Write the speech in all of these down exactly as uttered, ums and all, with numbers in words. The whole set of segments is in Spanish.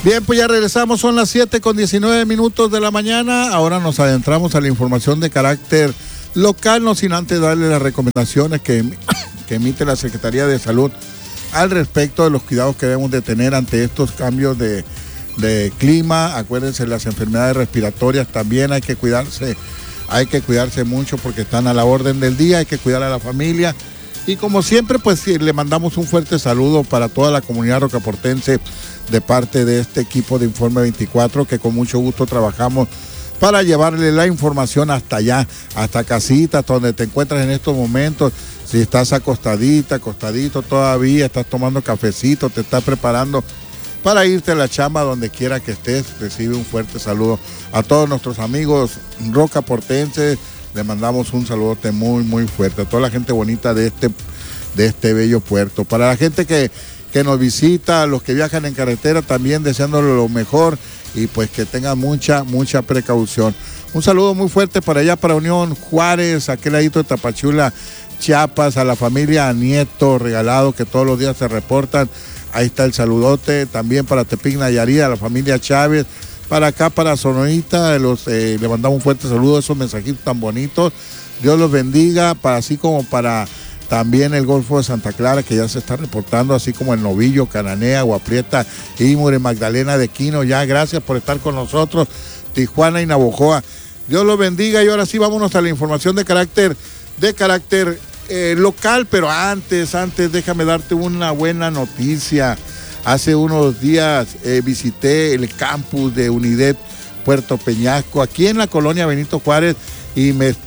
Bien, pues ya regresamos, son las siete con diecinueve minutos de la mañana. Ahora nos adentramos a la información de carácter local, no sin antes darle las recomendaciones que, que emite la Secretaría de Salud al respecto de los cuidados que debemos de tener ante estos cambios de, de clima. Acuérdense, las enfermedades respiratorias también hay que cuidarse, hay que cuidarse mucho porque están a la orden del día, hay que cuidar a la familia. Y como siempre, pues sí, le mandamos un fuerte saludo para toda la comunidad rocaportense de parte de este equipo de Informe veinticuatro, que con mucho gusto trabajamos para llevarle la información hasta allá, hasta casita, donde te encuentras en estos momentos. Si estás acostadita, acostadito todavía, estás tomando cafecito, te estás preparando para irte a la chamba, donde quiera que estés, recibe un fuerte saludo a todos nuestros amigos rocaportenses. Le mandamos un saludote muy, muy fuerte a toda la gente bonita de este, de este bello puerto. Para la gente que, que nos visita, a los que viajan en carretera, también deseándole lo mejor y pues que tengan mucha, mucha precaución. Un saludo muy fuerte para allá, para Unión Juárez, aquel ladito de Tapachula, Chiapas, a la familia Nieto Regalado, que todos los días se reportan. Ahí está el saludote. También para Tepic Nayarit, a la familia Chávez. Para acá, para Sonorita, los, eh, le mandamos un fuerte saludo a esos mensajitos tan bonitos. Dios los bendiga, para, así como para también el Golfo de Santa Clara, que ya se está reportando, así como el Novillo, Cananea, Guaprieta, Ímure, Magdalena de Quino. Ya, gracias por estar con nosotros. Tijuana y Navojoa. Dios los bendiga. Y ahora sí, vámonos a la información de carácter, de carácter eh, local, pero antes, antes, déjame darte una buena noticia. Hace unos días eh, visité el campus de UNIDEP Puerto Peñasco, aquí en la colonia Benito Juárez, y me...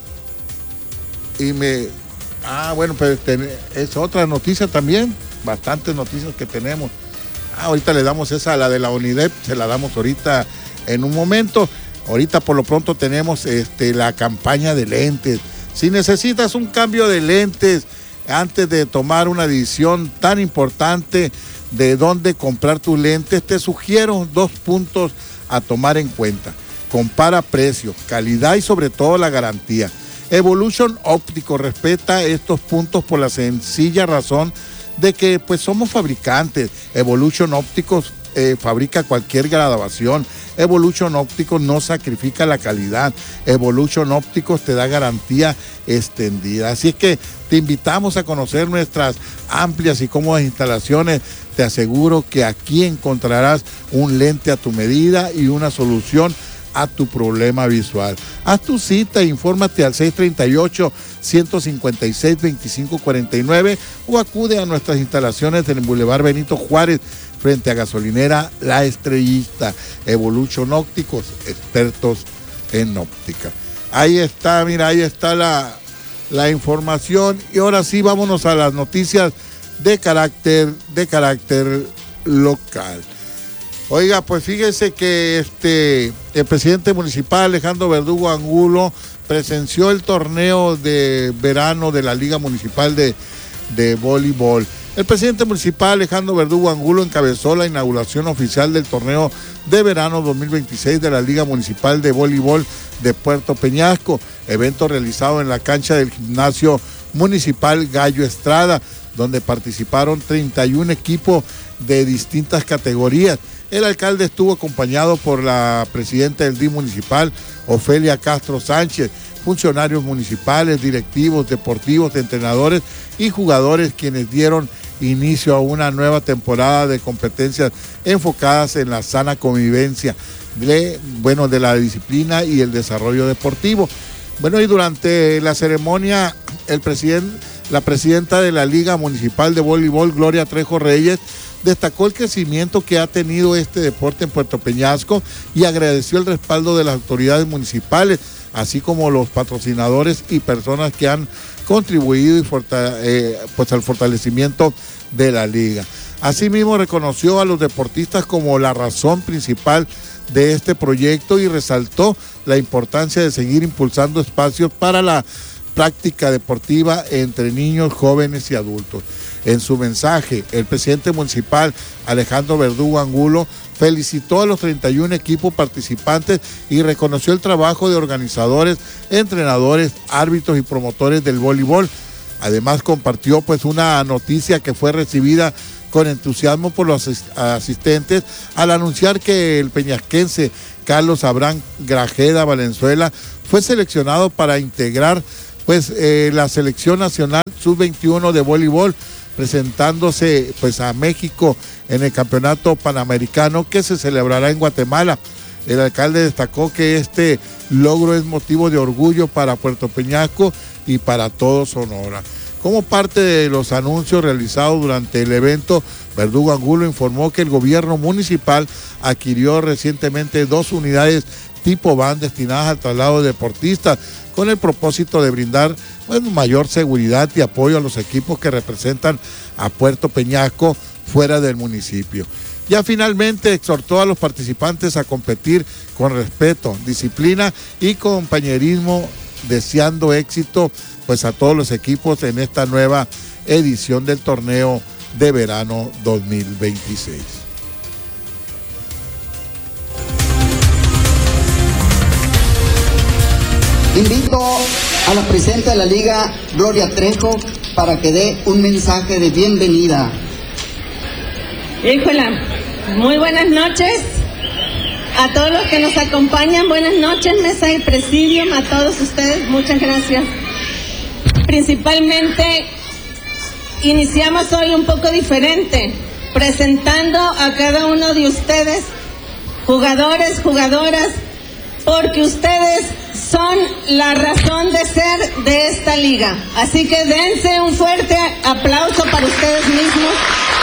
y me ah, bueno, pues ten, es otra noticia también, bastantes noticias que tenemos. Ah, ahorita le damos esa, la de la UNIDEP, se la damos ahorita en un momento. Ahorita por lo pronto tenemos este, la campaña de lentes. Si necesitas un cambio de lentes antes de tomar una decisión tan importante de dónde comprar tus lentes, te sugiero dos puntos a tomar en cuenta. Compara precios, calidad y sobre todo la garantía. Evolution Óptico respeta estos puntos por la sencilla razón de que pues somos fabricantes. Evolution Ópticos eh, fabrica cualquier graduación. Evolution Ópticos no sacrifica la calidad. Evolution Ópticos te da garantía extendida. Así es que te invitamos a conocer nuestras amplias y cómodas instalaciones. Te aseguro que aquí encontrarás un lente a tu medida y una solución a tu problema visual. Haz tu cita e infórmate al seis tres ocho, uno cinco seis, dos cinco cuatro nueve o acude a nuestras instalaciones en el Boulevard Benito Juárez, frente a Gasolinera La Estrellista. Evolution Ópticos, expertos en óptica. Ahí está, mira, ahí está la, la información. Y ahora sí, vámonos a las noticias de carácter, de carácter local. Oiga, pues fíjese que este, el presidente municipal Alejandro Verdugo Angulo presenció el torneo de verano de la Liga Municipal de, de Voleibol. El presidente municipal Alejandro Verdugo Angulo encabezó la inauguración oficial del torneo de verano dos mil veintiséis de la Liga Municipal de Voleibol de Puerto Peñasco, evento realizado en la cancha del Gimnasio Municipal Gallo Estrada, donde participaron treinta y un equipos de distintas categorías. El alcalde estuvo acompañado por la presidenta del D I M municipal, Ofelia Castro Sánchez, funcionarios municipales, directivos, deportivos, entrenadores y jugadores, quienes dieron inicio a una nueva temporada de competencias enfocadas en la sana convivencia de, bueno, de la disciplina y el desarrollo deportivo. Bueno, y durante la ceremonia, el presidente, la presidenta de la Liga Municipal de Voleibol, Gloria Trejo Reyes, destacó el crecimiento que ha tenido este deporte en Puerto Peñasco y agradeció el respaldo de las autoridades municipales, así como los patrocinadores y personas que han contribuido y fortale- eh, pues al fortalecimiento de la liga. Asimismo, reconoció a los deportistas como la razón principal de este proyecto y resaltó la importancia de seguir impulsando espacios para la práctica deportiva entre niños, jóvenes y adultos. En su mensaje, el presidente municipal Alejandro Verdugo Angulo felicitó a los treinta y un equipos participantes y reconoció el trabajo de organizadores, entrenadores, árbitros y promotores del voleibol. Además, compartió pues una noticia que fue recibida con entusiasmo por los asistentes al anunciar que el peñasquense Carlos Abraham Grajeda Valenzuela fue seleccionado para integrar pues eh, la selección nacional sub veintiuno de voleibol, presentándose pues a México en el campeonato panamericano que se celebrará en Guatemala. El alcalde destacó que este logro es motivo de orgullo para Puerto Peñasco y para todo Sonora. Como parte de los anuncios realizados durante el evento, Verdugo Angulo informó que el gobierno municipal adquirió recientemente dos unidades tipo van destinadas al traslado de deportistas con el propósito de brindar bueno, mayor seguridad y apoyo a los equipos que representan a Puerto Peñasco fuera del municipio. Ya finalmente exhortó a los participantes a competir con respeto, disciplina y compañerismo, deseando éxito pues a todos los equipos en esta nueva edición del torneo de verano dos mil veintiséis. Invito a la presidenta de la Liga, Gloria Trejo, para que dé un mensaje de bienvenida. Híjola, muy buenas noches a todos los que nos acompañan, buenas noches, mesa y presidium, a todos ustedes, muchas gracias. Principalmente, iniciamos hoy un poco diferente, presentando a cada uno de ustedes, jugadores, jugadoras, porque ustedes son la razón de ser de esta liga. Así que dense un fuerte aplauso para ustedes mismos.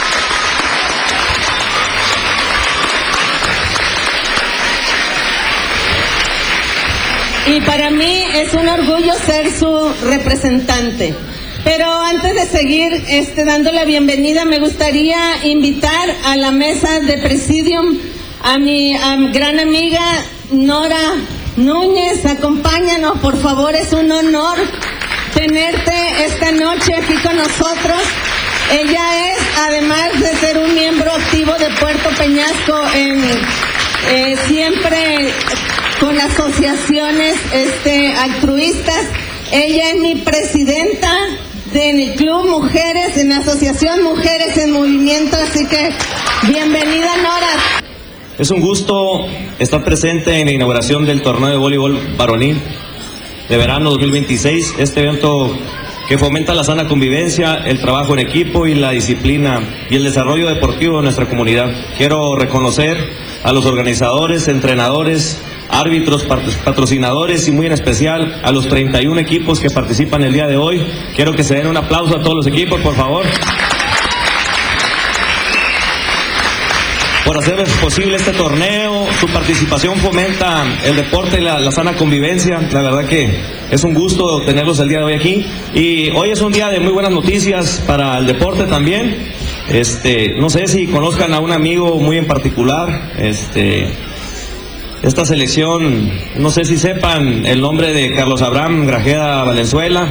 Y para mí es un orgullo ser su representante. Pero antes de seguir este, dando la bienvenida, me gustaría invitar a la mesa de presidium a mi a mi gran amiga Nora Núñez. Acompáñanos, por favor, es un honor tenerte esta noche aquí con nosotros. Ella es, además de ser un miembro activo de Puerto Peñasco, en, eh, siempre con asociaciones este, altruistas. Ella es mi presidenta del Club Mujeres, en la Asociación Mujeres en Movimiento, así que bienvenida, Nora. Es un gusto estar presente en la inauguración del torneo de voleibol varonil de verano dos mil veintiséis, este evento que fomenta la sana convivencia, el trabajo en equipo y la disciplina y el desarrollo deportivo de nuestra comunidad. Quiero reconocer a los organizadores, entrenadores, árbitros, patrocinadores y muy en especial a los treinta y uno equipos que participan el día de hoy. Quiero que se den un aplauso a todos los equipos, por favor, por hacer posible este torneo. Su participación fomenta el deporte y la, la sana convivencia. La verdad que es un gusto tenerlos el día de hoy aquí. Y hoy es un día de muy buenas noticias para el deporte también. Este, no sé si conozcan a un amigo muy en particular. Este, esta selección, no sé si sepan el nombre de Carlos Abraham Grajeda Valenzuela.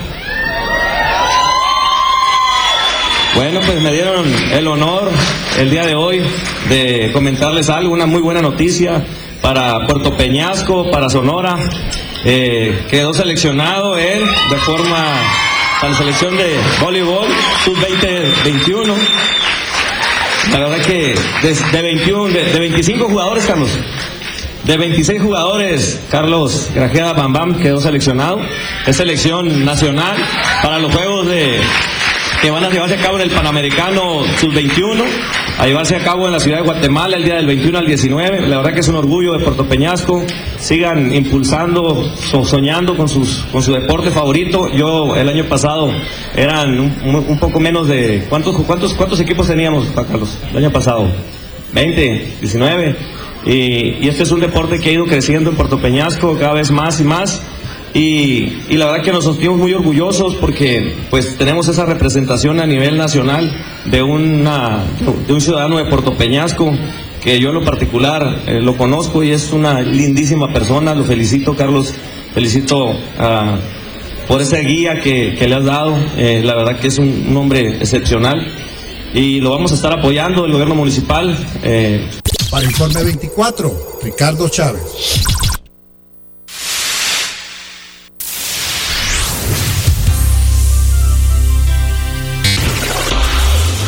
Bueno, pues me dieron el honor el día de hoy de comentarles algo, una muy buena noticia para Puerto Peñasco, para Sonora. Eh, quedó seleccionado él de forma para la selección de voleibol sub veinte veintiuno. La verdad que de, de veintiuno, de, de veinticinco jugadores, Carlos, de veintiséis jugadores, Carlos Grajeda Bam Bam quedó seleccionado. Es selección nacional para los juegos de que van a llevarse a cabo en el Panamericano sub veintiuno, a llevarse a cabo en la ciudad de Guatemala el día del veintiuno al diecinueve. La verdad que es un orgullo de Puerto Peñasco. Sigan impulsando, so, soñando con sus con su deporte favorito. Yo el año pasado eran un, un poco menos de ¿cuántos cuántos cuántos equipos teníamos, Carlos? El año pasado veinte, diecinueve. Y, y este es un deporte que ha ido creciendo en Puerto Peñasco cada vez más y más. Y, y la verdad que nos sentimos muy orgullosos porque pues tenemos esa representación a nivel nacional de una de un ciudadano de Puerto Peñasco que yo en lo particular eh, lo conozco y es una lindísima persona. Lo felicito, Carlos, felicito uh, por esa guía que, que le has dado. Eh, la verdad que es un, un hombre excepcional y lo vamos a estar apoyando el gobierno municipal. Eh. Para Informe veinticuatro, Ricardo Chávez.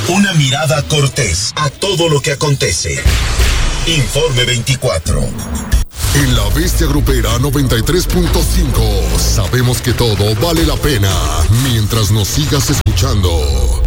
Una mirada cortés a todo lo que acontece. Informe veinticuatro. En la Bestia Grupera noventa y tres punto cinco sabemos que todo vale la pena mientras nos sigas escuchando.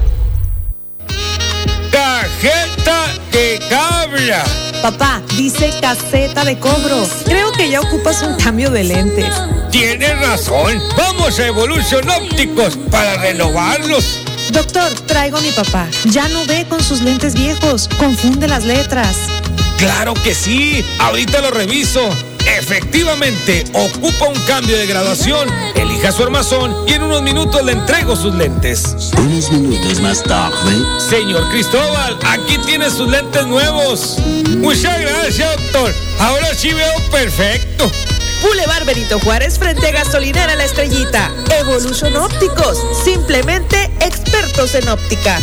¡Tarjeta de cabra! Papá, dice caseta de cobro. Creo que ya ocupas un cambio de lentes. Tienes razón. Vamos a Evolution Ópticos para renovarlos. Doctor, traigo a mi papá. Ya no ve con sus lentes viejos. Confunde las letras. ¡Claro que sí! Ahorita lo reviso. Efectivamente, ocupa un cambio de graduación. Elija su armazón y en unos minutos le entrego sus lentes. Unos minutos más tarde. Señor Cristóbal, aquí tiene sus lentes nuevos. Muchas gracias, doctor. Ahora sí veo perfecto. Boulevard Benito Juárez frente a Gasolinera La Estrellita. Evolution Ópticos, simplemente expertos en óptica.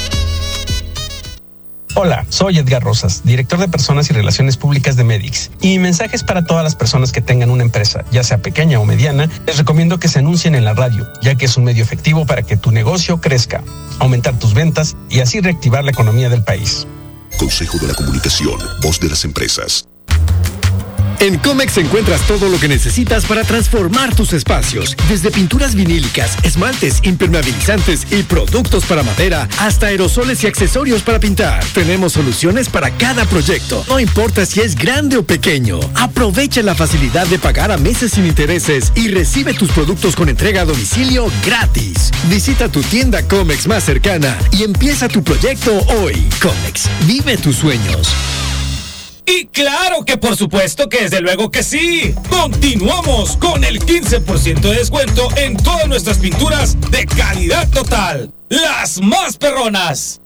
Hola, soy Edgar Rosas, director de Personas y Relaciones Públicas de Medix. Y mi mensaje es para todas las personas que tengan una empresa, ya sea pequeña o mediana. Les recomiendo que se anuncien en la radio, ya que es un medio efectivo para que tu negocio crezca, aumentar tus ventas y así reactivar la economía del país. Consejo de la Comunicación, voz de las empresas. En Comex encuentras todo lo que necesitas para transformar tus espacios, desde pinturas vinílicas, esmaltes, impermeabilizantes y productos para madera, hasta aerosoles y accesorios para pintar. Tenemos soluciones para cada proyecto, no importa si es grande o pequeño. Aprovecha la facilidad de pagar a meses sin intereses y recibe tus productos con entrega a domicilio gratis. Visita tu tienda Comex más cercana y empieza tu proyecto hoy. Comex, vive tus sueños. Y claro que por supuesto que desde luego que sí. Continuamos con el quince por ciento de descuento en todas nuestras pinturas de calidad total. Las más perronas.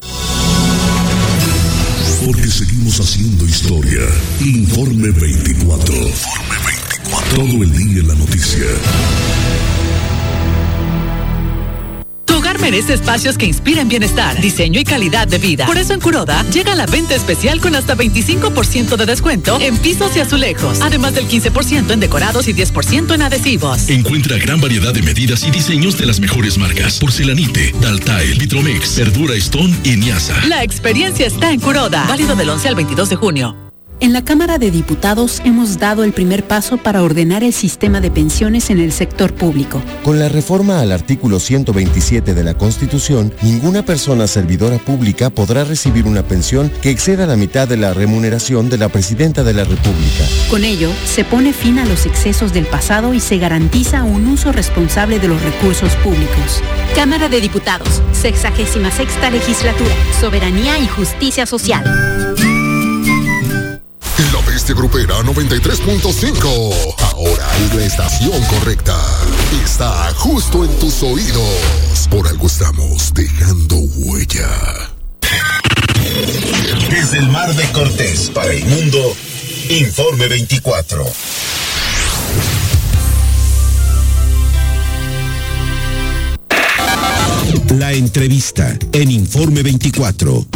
Porque seguimos haciendo historia. Informe veinticuatro. Informe veinticuatro. Todo el día en la noticia. Tu hogar merece espacios que inspiren bienestar, diseño y calidad de vida. Por eso en Kuroda llega la venta especial con hasta veinticinco por ciento de descuento en pisos y azulejos, además del quince por ciento en decorados y diez por ciento en adhesivos. Encuentra gran variedad de medidas y diseños de las mejores marcas: Porcelanite, Daltile, Vitromex, Verdura Stone y Niasa. La experiencia está en Kuroda, válido del once al veintidós de junio. En la Cámara de Diputados hemos dado el primer paso para ordenar el sistema de pensiones en el sector público. Con la reforma al artículo ciento veintisiete de la Constitución, ninguna persona servidora pública podrá recibir una pensión que exceda la mitad de la remuneración de la Presidenta de la República. Con ello, se pone fin a los excesos del pasado y se garantiza un uso responsable de los recursos públicos. Cámara de Diputados, sexagésima sexta legislatura, soberanía y justicia social. La Bestia Grupera noventa y tres punto cinco. Ahora es la estación correcta. Está justo en tus oídos. Por algo estamos dejando huella. Desde el Mar de Cortés para el mundo, Informe veinticuatro. La entrevista en Informe veinticuatro.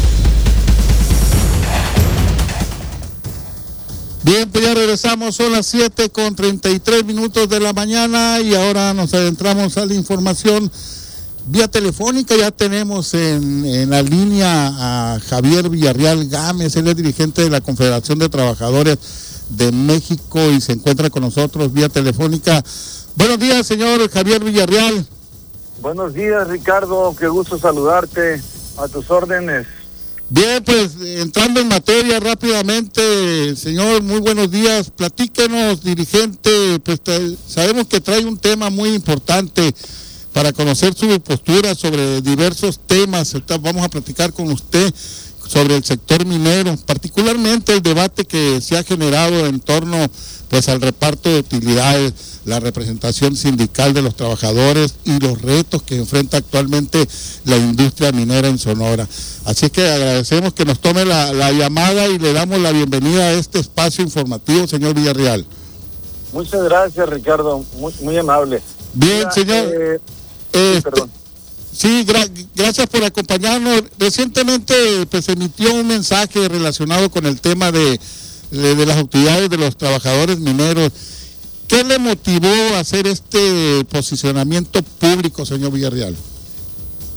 Bien, pues ya regresamos, son las siete con treinta y tres minutos de la mañana y ahora nos adentramos a la información vía telefónica. Ya tenemos en, en la línea a Javier Villarreal Gámez, él es dirigente de la Confederación de Trabajadores de México y se encuentra con nosotros vía telefónica. Buenos días, señor Javier Villarreal. Buenos días, Ricardo, qué gusto saludarte, a tus órdenes. Bien, pues entrando en materia rápidamente, señor, muy buenos días. Platíquenos, dirigente, pues sabemos que trae un tema muy importante para conocer su postura sobre diversos temas. Vamos a platicar con usted sobre el sector minero, particularmente el debate que se ha generado en torno pues al reparto de utilidades, la representación sindical de los trabajadores y los retos que enfrenta actualmente la industria minera en Sonora. Así que agradecemos que nos tome la, la llamada y le damos la bienvenida a este espacio informativo, señor Villarreal. Muchas gracias, Ricardo, muy, muy amable. Bien, Mira, señor. Eh, eh, sí, perdón. Sí, gra gracias por acompañarnos. Recientemente pues, se emitió un mensaje relacionado con el tema de, de, de las utilidades de los trabajadores mineros. ¿Qué le motivó a hacer este posicionamiento público, señor Villarreal?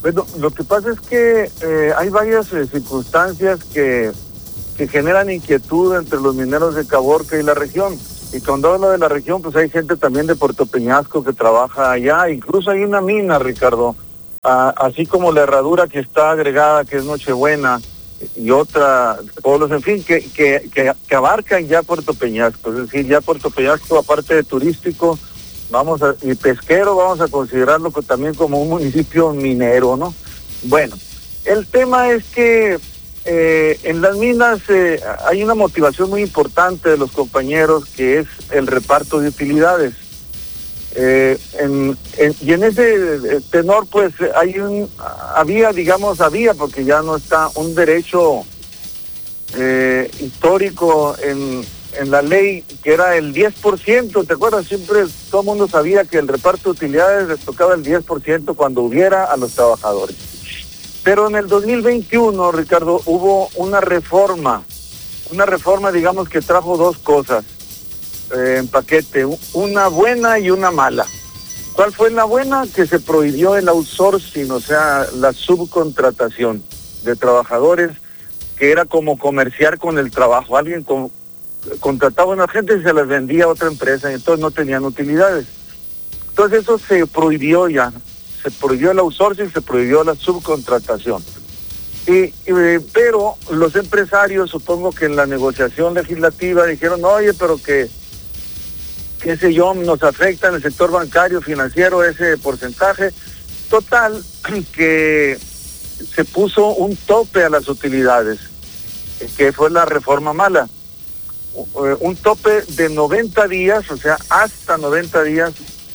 Bueno, lo que pasa es que eh, hay varias eh, circunstancias que, que generan inquietud entre los mineros de Caborca y la región. Y cuando hablo de la región, pues hay gente también de Puerto Peñasco que trabaja allá. Incluso hay una mina, Ricardo, a, así como la herradura que está agregada, que es Nochebuena, y otra, pueblos, en fin, que, que, que, que abarcan ya Puerto Peñasco. Es decir, ya Puerto Peñasco, aparte de turístico, vamos a, y pesquero, vamos a considerarlo también como un municipio minero, ¿no? Bueno, el tema es que eh, en las minas eh, hay una motivación muy importante de los compañeros, que es el reparto de utilidades. Eh, en, en, y en ese tenor, pues, hay un, había, digamos, había, porque ya no está, un derecho eh, histórico en, en la ley, que era el diez por ciento, ¿te acuerdas? Siempre todo el mundo sabía que el reparto de utilidades les tocaba el diez por ciento cuando hubiera a los trabajadores. Pero en el dos mil veintiuno, Ricardo, hubo una reforma, una reforma, digamos, que trajo dos cosas eh, en paquete, una buena y una mala. ¿Cuál fue la buena? Que se prohibió el outsourcing, o sea, la subcontratación de trabajadores, que era como comerciar con el trabajo. Alguien con, contrataba a una gente y se les vendía a otra empresa, y entonces no tenían utilidades. Entonces eso se prohibió ya. Se prohibió el outsourcing, se prohibió la subcontratación. Y, y, pero los empresarios, supongo que en la negociación legislativa dijeron, oye, pero que, qué sé yo, nos afecta en el sector bancario, financiero, ese porcentaje. Total, que se puso un tope a las utilidades, que fue la reforma mala. Un tope de noventa días, o sea, hasta noventa días,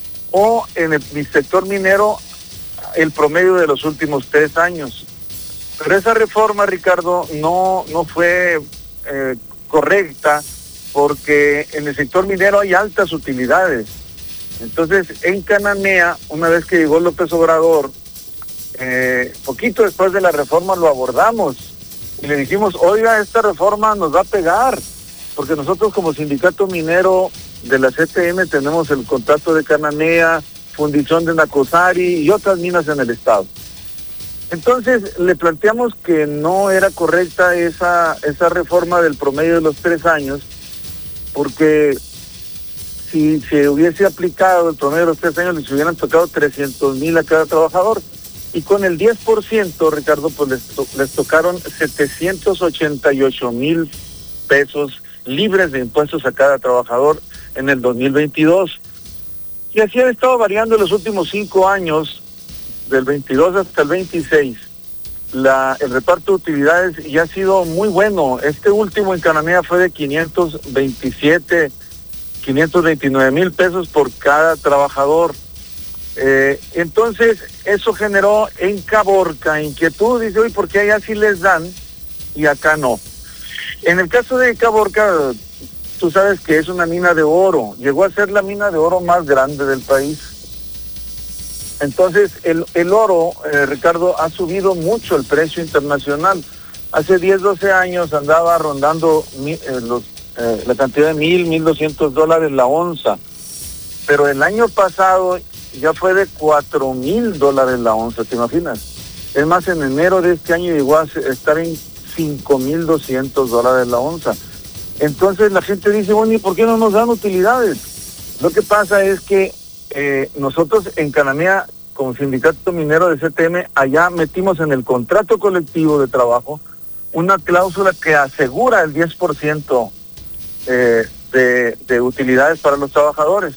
o en el, el sector minero, el promedio de los últimos tres años. Pero esa reforma, Ricardo, no, no fue eh, correcta, porque en el sector minero hay altas utilidades. Entonces, en Cananea, una vez que llegó López Obrador, eh, poquito después de la reforma lo abordamos y le dijimos, oiga, esta reforma nos va a pegar, porque nosotros como sindicato minero de la C T M tenemos el contrato de Cananea, Fundición de Nacosari y otras minas en el estado. Entonces le planteamos que no era correcta esa, esa reforma del promedio de los tres años, porque si se hubiese aplicado el promedio de los tres años les hubieran tocado trescientos mil a cada trabajador, y con el diez por ciento, Ricardo, pues les, to les tocaron setecientos ochenta y ocho mil pesos libres de impuestos a cada trabajador en el dos mil veintidós. Y así ha estado variando en los últimos cinco años, del veintidós hasta el veintiséis, la, el reparto de utilidades, y ha sido muy bueno. Este último en Cananea fue de quinientos veintisiete, quinientos veintinueve mil pesos por cada trabajador. Eh, entonces, eso generó en Caborca inquietud. Dice, oye, ¿por qué allá sí les dan y acá no? En el caso de Caborca, tú sabes que es una mina de oro, llegó a ser la mina de oro más grande del país. Entonces, el, el oro, eh, Ricardo, ha subido mucho el precio internacional. Hace diez, doce años andaba rondando mi, eh, los, eh, la cantidad de mil, mil doscientos dólares la onza, pero el año pasado ya fue de cuatro mil dólares la onza, ¿te imaginas? Es más, en enero de este año llegó a estar en cinco mil doscientos dólares la onza. Entonces la gente dice, bueno, ¿y por qué no nos dan utilidades? Lo que pasa es que eh, nosotros en Cananea, como sindicato minero de C T M, allá metimos en el contrato colectivo de trabajo una cláusula que asegura el diez por ciento eh, de, de utilidades para los trabajadores.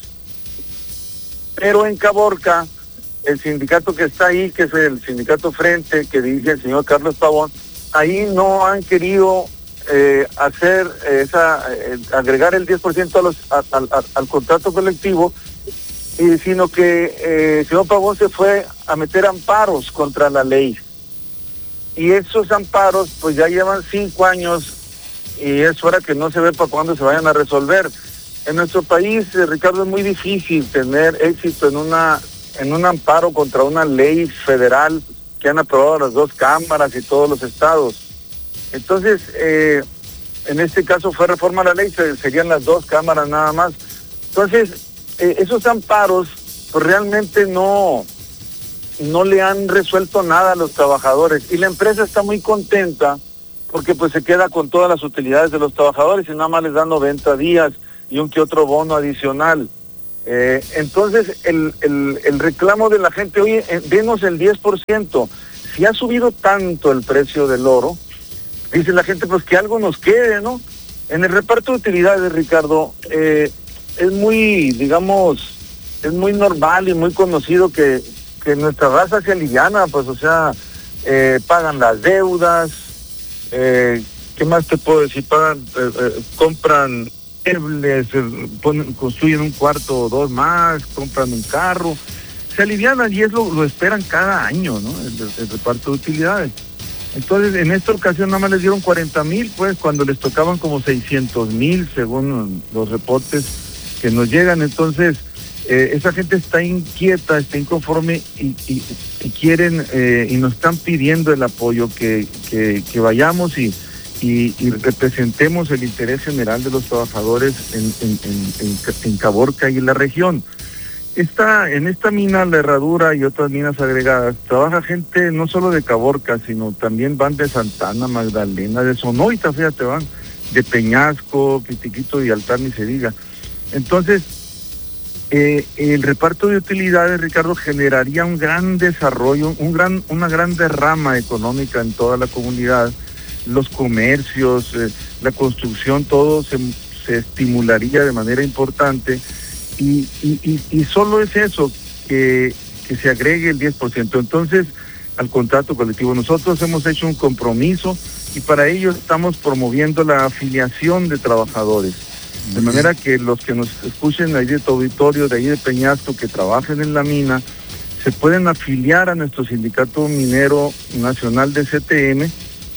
Pero en Caborca, el sindicato que está ahí, que es el sindicato Frente, que dirige el señor Carlos Pavón, ahí no han querido eh, hacer esa, eh, agregar el diez por ciento a los, a, a, a, al contrato colectivo, y, sino que eh, el señor Pavón se fue a meter amparos contra la ley. Y esos amparos pues ya llevan cinco años y es hora que no se ve para cuándo se vayan a resolver. En nuestro país, eh, Ricardo, es muy difícil tener éxito en una en un amparo contra una ley federal que han aprobado las dos cámaras y todos los estados. Entonces, eh, en este caso fue reforma a la ley, serían las dos cámaras nada más. Entonces, eh, esos amparos pues realmente no no le han resuelto nada a los trabajadores y la empresa está muy contenta porque pues se queda con todas las utilidades de los trabajadores y nada más les dan noventa días y un que otro bono adicional. Eh, entonces el, el, el reclamo de la gente, oye, eh, denos el diez por ciento. Si ha subido tanto el precio del oro, dice la gente, pues que algo nos quede, ¿no? En el reparto de utilidades, Ricardo, eh, es muy, digamos, es muy normal y muy conocido que, que nuestra raza se aliviana, pues, o sea, eh, pagan las deudas, eh, ¿qué más te puedo decir? Pagan, eh, eh, compran muebles, eh, ponen, construyen un cuarto o dos más, compran un carro, se alivianan y eso lo, lo esperan cada año, ¿no? El, el reparto de utilidades. Entonces, en esta ocasión nada más les dieron cuarenta mil, pues, cuando les tocaban como seiscientos mil, según los reportes que nos llegan. Entonces, eh, esa gente está inquieta, está inconforme y, y, y quieren, eh, y nos están pidiendo el apoyo, que, que, que vayamos y, y, y representemos el interés general de los trabajadores en, en, en, en, en Caborca y en la región. Esta, en esta mina, la Herradura y otras minas agregadas, trabaja gente no solo de Caborca, sino también van de Santana, Magdalena, de Sonoita, fíjate, van, de Peñasco, Pitiquito y Altar, ni se diga. Entonces, eh, el reparto de utilidades, Ricardo, generaría un gran desarrollo, un gran, una gran derrama económica en toda la comunidad. Los comercios, eh, la construcción, todo se, se estimularía de manera importante. Y, y, y, y solo es eso, que, que se agregue el diez por ciento. Entonces, al contrato colectivo, nosotros hemos hecho un compromiso y para ello estamos promoviendo la afiliación de trabajadores. De manera que los que nos escuchen ahí de tu auditorio, de ahí de Peñasco, que trabajen en la mina, se pueden afiliar a nuestro Sindicato Minero Nacional de C T M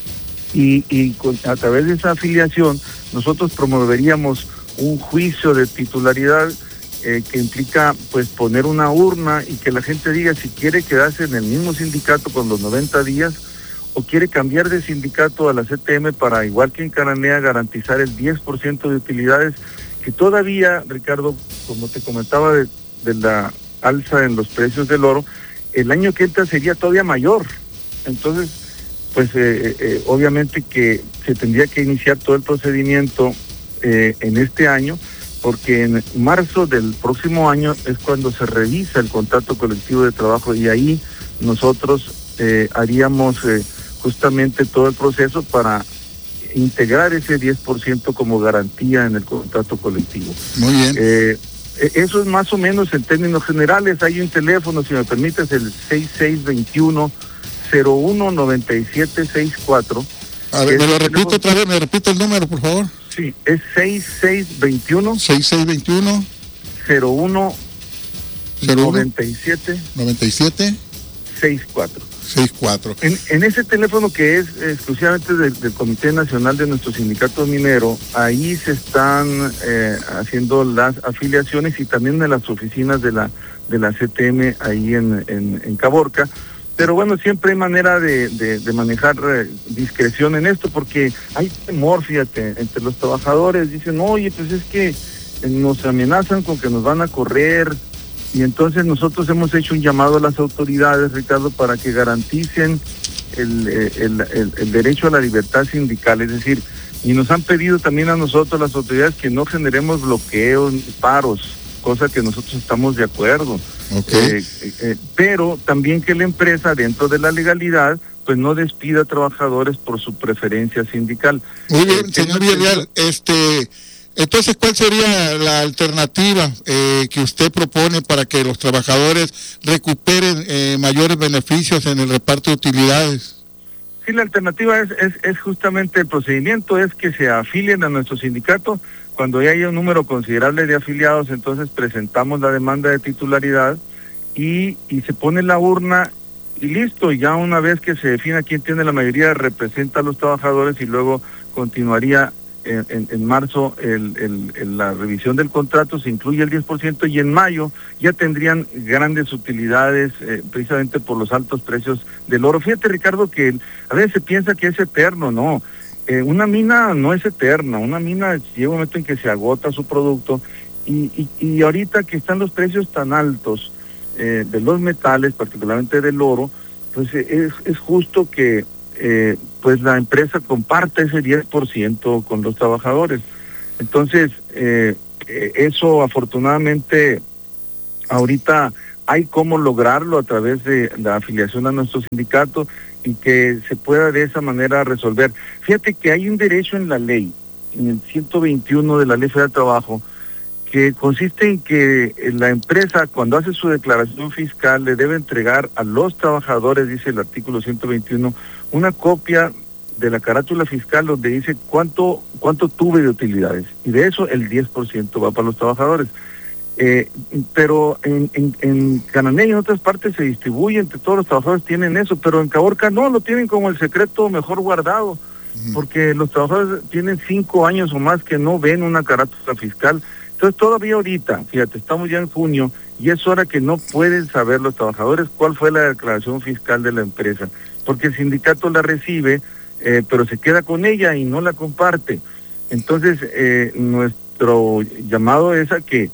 y, y con, a través de esa afiliación nosotros promoveríamos un juicio de titularidad Eh, que implica pues poner una urna y que la gente diga si quiere quedarse en el mismo sindicato con los noventa días o quiere cambiar de sindicato a la C T M para, igual que en Cananea, garantizar el diez por ciento de utilidades, que todavía, Ricardo, como te comentaba de, de la alza en los precios del oro, el año que entra sería todavía mayor. Entonces, pues eh, eh, obviamente que se tendría que iniciar todo el procedimiento eh, en este año, porque en marzo del próximo año es cuando se revisa el contrato colectivo de trabajo y ahí nosotros eh, haríamos eh, justamente todo el proceso para integrar ese diez por ciento como garantía en el contrato colectivo. Muy bien. Eh, eso es más o menos en términos generales. Hay un teléfono, si me permites, el seis seis dos uno, cero uno nueve siete seis cuatro. A ver, me lo repito otra vez, me repito el número, por favor. Sí, es seis seis dos uno. seis seis dos uno. cero uno noventa y siete. noventa y siete. sesenta y cuatro. sesenta y cuatro. En, en ese teléfono, que es exclusivamente del, del Comité Nacional de nuestro Sindicato Minero, ahí se están eh, haciendo las afiliaciones y también en las oficinas de la de la C T M ahí en, en, en Caborca. Pero bueno, siempre hay manera de, de, de manejar eh, discreción en esto, porque hay temor, fíjate, entre los trabajadores. Dicen, oye, pues es que nos amenazan con que nos van a correr. Y entonces nosotros hemos hecho un llamado a las autoridades, Ricardo, para que garanticen el, el, el, el derecho a la libertad sindical. Es decir, y nos han pedido también a nosotros, las autoridades, que no generemos bloqueos, paros, cosa que nosotros estamos de acuerdo. Okay. Eh, eh, pero también que la empresa, dentro de la legalidad, pues no despida a trabajadores por su preferencia sindical. Muy bien, eh, señor Villarreal, este, entonces, ¿cuál sería la alternativa eh, que usted propone para que los trabajadores recuperen eh, mayores beneficios en el reparto de utilidades? Sí, la alternativa es, es, es justamente el procedimiento, es que se afilien a nuestro sindicato. Cuando ya haya un número considerable de afiliados, entonces presentamos la demanda de titularidad y, y se pone la urna y listo. Y ya una vez que se defina quién tiene la mayoría, representa a los trabajadores y luego continuaría en, en, en marzo el, el, el, la revisión del contrato, se incluye el diez por ciento y en mayo ya tendrían grandes utilidades eh, precisamente por los altos precios del oro. Fíjate, Ricardo, que a veces se piensa que es eterno, no. Eh, una mina no es eterna, una mina llega un momento en que se agota su producto y, y, y ahorita que están los precios tan altos, eh, de los metales, particularmente del oro, pues es, es justo que eh, pues la empresa comparte ese diez por ciento con los trabajadores. Entonces, eh, eso afortunadamente ahorita hay cómo lograrlo a través de la afiliación a nuestro sindicato y que se pueda de esa manera resolver. Fíjate que hay un derecho en la ley, en el ciento veintiuno de la Ley Federal del Trabajo, que consiste en que la empresa, cuando hace su declaración fiscal, le debe entregar a los trabajadores, dice el artículo ciento veintiuno, una copia de la carátula fiscal donde dice cuánto cuánto tuve de utilidades, y de eso el diez por ciento va para los trabajadores. Eh, pero en, en, en Cananea y en otras partes se distribuye, entre todos los trabajadores tienen eso, pero en Caborca no, lo tienen como el secreto mejor guardado, porque los trabajadores tienen cinco años o más que no ven una carátula fiscal. Entonces todavía ahorita, fíjate, estamos ya en junio y es hora que no pueden saber los trabajadores cuál fue la declaración fiscal de la empresa, porque el sindicato la recibe, eh, pero se queda con ella y no la comparte. Entonces eh, nuestro llamado es a que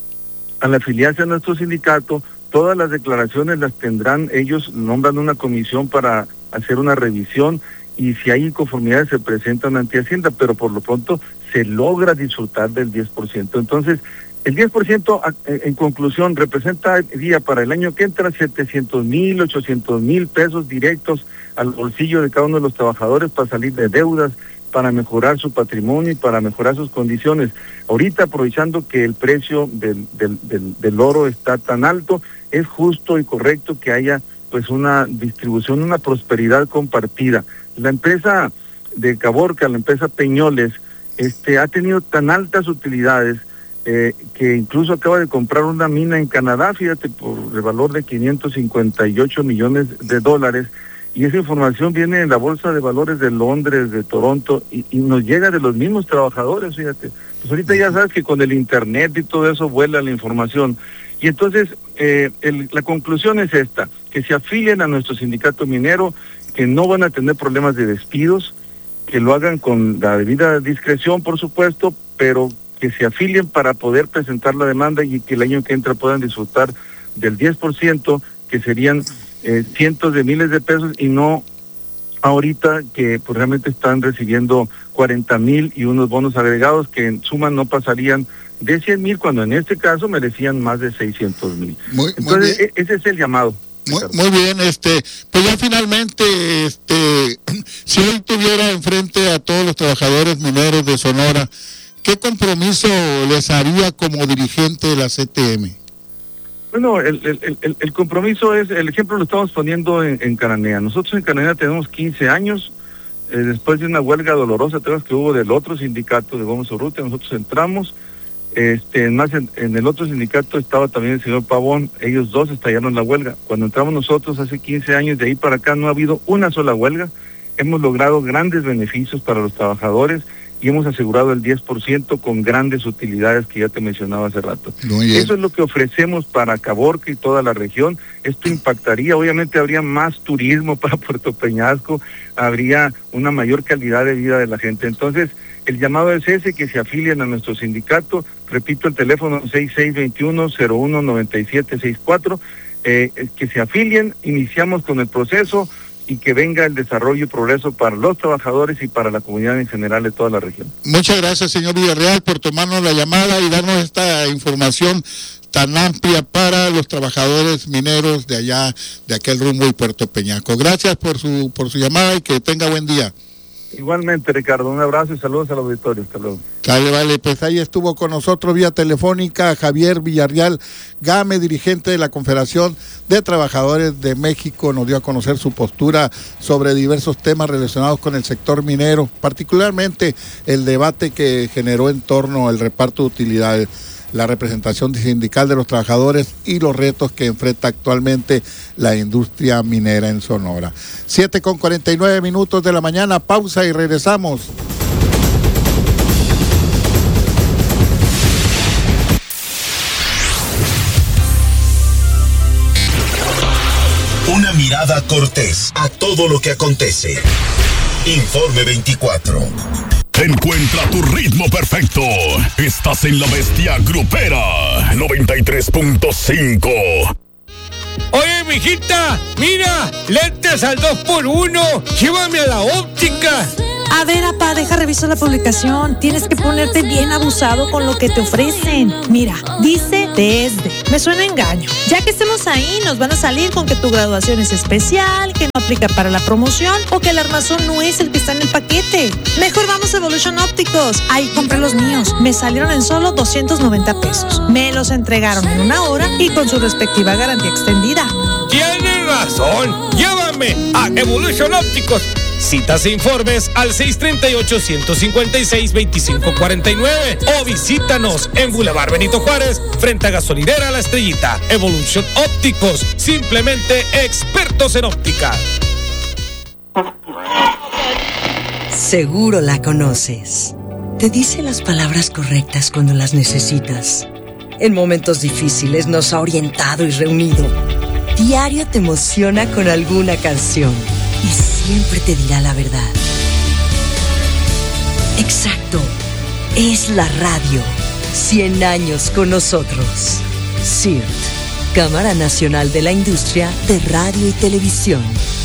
al afiliarse a nuestro sindicato, todas las declaraciones las tendrán ellos, nombran una comisión para hacer una revisión y si hay inconformidades se presentan ante Hacienda, pero por lo pronto se logra disfrutar del diez por ciento. Entonces, el diez por ciento en conclusión representa día para el año que entra setecientos mil, ochocientos mil pesos directos al bolsillo de cada uno de los trabajadores para salir de deudas, para mejorar su patrimonio y para mejorar sus condiciones. Ahorita, aprovechando que el precio del, del, del, del oro está tan alto, es justo y correcto que haya pues una distribución, una prosperidad compartida. La empresa de Caborca, la empresa Peñoles, este, ha tenido tan altas utilidades eh, que incluso acaba de comprar una mina en Canadá, fíjate, por el valor de quinientos cincuenta y ocho millones de dólares, y esa información viene en la Bolsa de Valores de Londres, de Toronto, y, y nos llega de los mismos trabajadores, fíjate. Pues ahorita ya sabes que con el internet y todo eso vuela la información. Y entonces, eh, el, la conclusión es esta, que se afilien a nuestro sindicato minero, que no van a tener problemas de despidos, que lo hagan con la debida discreción, por supuesto, pero que se afilien para poder presentar la demanda y que el año que entra puedan disfrutar del diez por ciento, que serían eh, cientos de miles de pesos, y no ahorita que pues, realmente están recibiendo cuarenta mil y unos bonos agregados que en suma no pasarían de cien mil, cuando en este caso merecían más de seiscientos mil. Entonces, e- ese es el llamado. Muy, muy bien, este, pues ya finalmente, este, si hoy tuviera enfrente a todos los trabajadores mineros de Sonora, ¿qué compromiso les haría como dirigente de la C T M? Bueno, el, el, el, el compromiso es, el ejemplo lo estamos poniendo en, en Cananea. Nosotros en Cananea tenemos quince años, eh, después de una huelga dolorosa que hubo del otro sindicato de Gómez Urrutia, nosotros entramos. Este, más en, en el otro sindicato estaba también el señor Pavón, ellos dos estallaron la huelga. Cuando entramos nosotros hace quince años, de ahí para acá no ha habido una sola huelga, hemos logrado grandes beneficios para los trabajadores y hemos asegurado el diez por ciento con grandes utilidades que ya te mencionaba hace rato. Eso es lo que ofrecemos para Caborca y toda la región. Esto impactaría, obviamente habría más turismo para Puerto Peñasco, habría una mayor calidad de vida de la gente. Entonces, el llamado es ese, que se afilien a nuestro sindicato. Repito, el teléfono seis seis dos uno, cero uno nueve siete seis cuatro, eh, que se afilien, iniciamos con el proceso y que venga el desarrollo y progreso para los trabajadores y para la comunidad en general de toda la región. Muchas gracias, señor Villarreal, por tomarnos la llamada y darnos esta información tan amplia para los trabajadores mineros de allá, de aquel rumbo y Puerto Peñasco. Gracias por su, por su llamada y que tenga buen día. Igualmente, Ricardo, un abrazo y saludos al auditorio. Hasta luego. Vale, vale, pues ahí estuvo con nosotros vía telefónica Javier Villarreal Game, dirigente de la Confederación de Trabajadores de México. Nos dio a conocer su postura sobre diversos temas relacionados con el sector minero, particularmente el debate que generó en torno al reparto de utilidades, la representación sindical de los trabajadores y los retos que enfrenta actualmente la industria minera en Sonora. siete con cuarenta y nueve minutos de la mañana, pausa y regresamos. Una mirada cortés a todo lo que acontece. Informe veinticuatro. Encuentra tu ritmo perfecto. Estás en La Bestia Grupera noventa y tres punto cinco. Oye, mijita, mira, lentes al dos por uno. Llévame a la óptica. A ver, apá, deja revisar la publicación. Tienes que ponerte bien abusado con lo que te ofrecen. Mira, dice desde. Me suena a engaño. Ya que estemos ahí, nos van a salir con que tu graduación es especial, que no aplica para la promoción o que el armazón no es el que está en el paquete. Mejor vamos a Evolution Ópticos. Ahí compré los míos. Me salieron en solo doscientos noventa pesos. Me los entregaron en una hora y con su respectiva garantía extendida. Tienes razón. Llévame a Evolution Ópticos. Citas e informes al seis tres ocho, uno cinco seis, dos cinco cuatro nueve o visítanos en Boulevard Benito Juárez, frente a Gasolinera La Estrellita. Evolution Ópticos, simplemente expertos en óptica. Seguro la conoces. Te dice las palabras correctas cuando las necesitas. En momentos difíciles nos ha orientado y reunido. Diario te emociona con alguna canción. Y siempre te dirá la verdad. Exacto. Es la radio. Cien años con nosotros. C I R T, Cámara Nacional de la Industria de Radio y Televisión.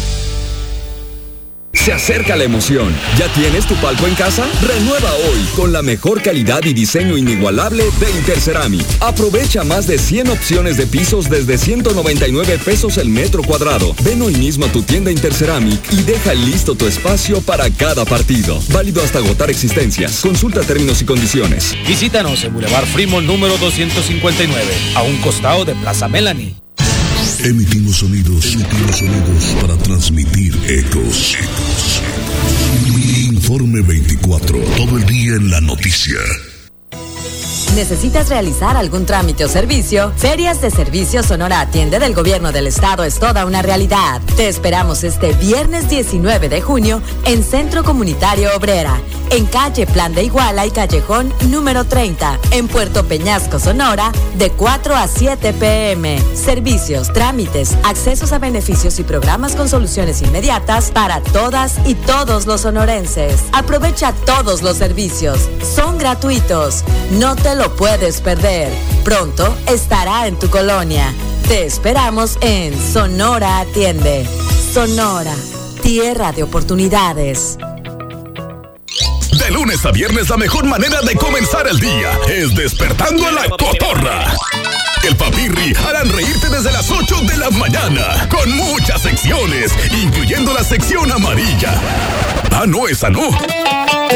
Se acerca la emoción. ¿Ya tienes tu palco en casa? Renueva hoy con la mejor calidad y diseño inigualable de Interceramic. Aprovecha más de cien opciones de pisos desde ciento noventa y nueve pesos el metro cuadrado. Ven hoy mismo a tu tienda Interceramic y deja listo tu espacio para cada partido. Válido hasta agotar existencias. Consulta términos y condiciones. Visítanos en Boulevard Fremont número doscientos cincuenta y nueve, a un costado de Plaza Melanie. Emitimos sonidos, emitimos sonidos para transmitir ecos. Ecos. Informe veinticuatro, todo el día en la noticia. ¿Necesitas realizar algún trámite o servicio? Ferias de Servicios Sonora Atiende del Gobierno del Estado es toda una realidad. Te esperamos este viernes diecinueve de junio en Centro Comunitario Obrera, en calle Plan de Iguala y Callejón número treinta, en Puerto Peñasco, Sonora, de cuatro a siete pe eme. Servicios, trámites, accesos a beneficios y programas con soluciones inmediatas para todas y todos los sonorenses. Aprovecha todos los servicios. Son gratuitos. No te lo puedes perder. Pronto estará en tu colonia. Te esperamos en Sonora Atiende. Sonora, tierra de oportunidades. De lunes a viernes la mejor manera de comenzar el día es despertando a la cotorra. El Papirri harán reírte desde las ocho de la mañana con muchas secciones, incluyendo la sección amarilla. Ah, no, esa no.